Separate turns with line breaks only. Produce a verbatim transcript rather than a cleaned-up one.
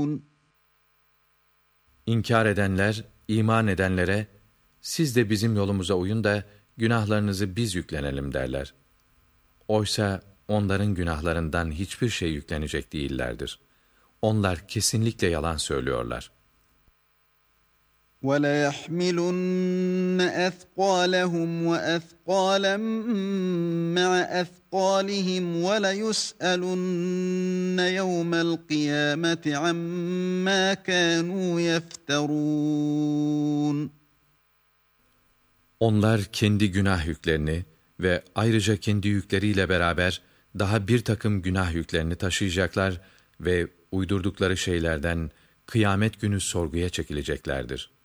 İnkar edenler, iman edenlere, siz de bizim yolumuza uyun da günahlarınızı biz yüklenelim derler. Oysa onların günahlarından hiçbir şey yüklenecek değillerdir. Onlar kesinlikle yalan söylüyorlar.
وَلَيَحْمِلُنَّ أَثْقَالَهُمْ وَأَثْقَالًا مَّعَ أَثْقَالِهِمْ وَلَيُسْأَلُنَّ يَوْمَ الْقِيَامَةِ عَمَّا كَانُوا يَفْتَرُونَ.
Onlar kendi günah yüklerini ve ayrıca kendi yükleriyle beraber daha bir takım günah yüklerini taşıyacaklar ve uydurdukları şeylerden kıyamet günü sorguya çekileceklerdir.